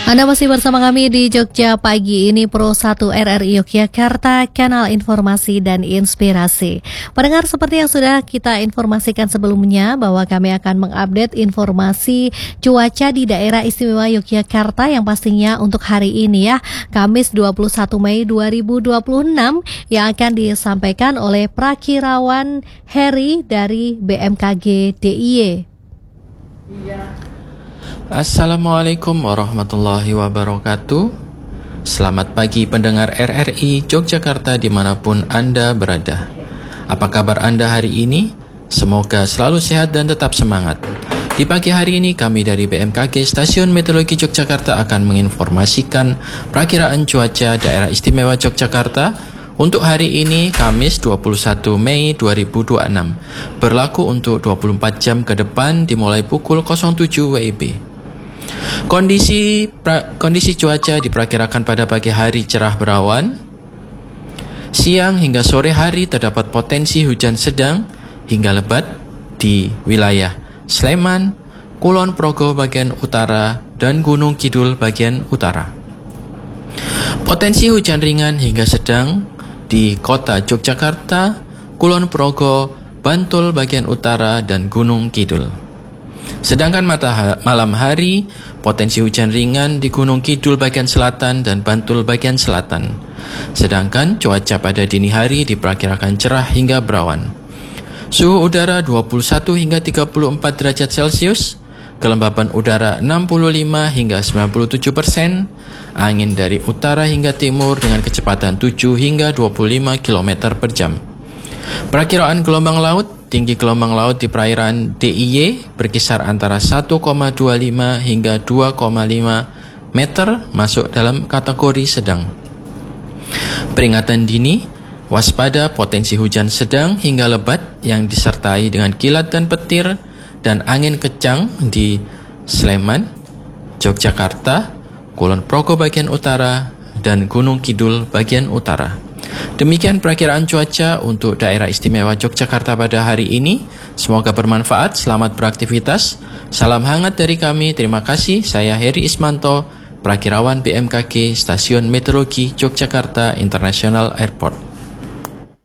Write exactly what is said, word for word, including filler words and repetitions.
Anda masih bersama kami di Jogja Pagi ini, Pro satu R R I Yogyakarta, kanal informasi dan inspirasi. Pendengar, seperti yang sudah kita informasikan sebelumnya bahwa kami akan mengupdate informasi cuaca di daerah istimewa Yogyakarta yang pastinya untuk hari ini ya, Kamis dua puluh satu Mei dua ribu dua puluh enam, yang akan disampaikan oleh Prakirawan Heri dari B M K G D I Y. Iya. Assalamualaikum warahmatullahi wabarakatuh. Selamat pagi pendengar R R I Yogyakarta dimanapun Anda berada. Apa kabar Anda hari ini? Semoga selalu sehat dan tetap semangat. Di pagi hari ini kami dari B M K G Stasiun Meteorologi Yogyakarta akan menginformasikan perakiraan cuaca daerah istimewa Yogyakarta untuk hari ini, Kamis dua puluh satu Mei dua ribu dua puluh enam, berlaku untuk dua puluh empat jam ke depan dimulai pukul nol tujuh W I B. Kondisi pra, kondisi cuaca diperkirakan pada pagi hari cerah berawan. Siang hingga sore hari terdapat potensi hujan sedang hingga lebat di wilayah Sleman, Kulon Progo bagian utara, dan Gunung Kidul bagian utara. Potensi hujan ringan hingga sedang di kota Yogyakarta, Kulon Progo, Bantul bagian utara, dan Gunung Kidul. Sedangkan mata malam hari, potensi hujan ringan di Gunung Kidul bagian selatan dan Bantul bagian selatan. Sedangkan cuaca pada dini hari diperkirakan cerah hingga berawan. Suhu udara dua puluh satu hingga tiga puluh empat derajat Celcius, kelembapan udara enam puluh lima hingga sembilan puluh tujuh persen, angin dari utara hingga timur dengan kecepatan tujuh hingga dua puluh lima kilometer per jam. Perakiraan gelombang laut, tinggi gelombang laut di perairan D I Y berkisar antara satu koma dua lima hingga dua koma lima meter, masuk dalam kategori sedang. Peringatan dini, waspada potensi hujan sedang hingga lebat yang disertai dengan kilat dan petir dan angin kencang di Sleman, Yogyakarta, Kulon Progo bagian utara, dan Gunung Kidul bagian utara. Demikian perakiraan cuaca untuk daerah istimewa Yogyakarta pada hari ini. Semoga bermanfaat, selamat beraktivitas. Salam hangat dari kami, terima kasih. Saya Heri Ismanto, Prakirawan B M K G Stasiun Meteorologi Yogyakarta International Airport.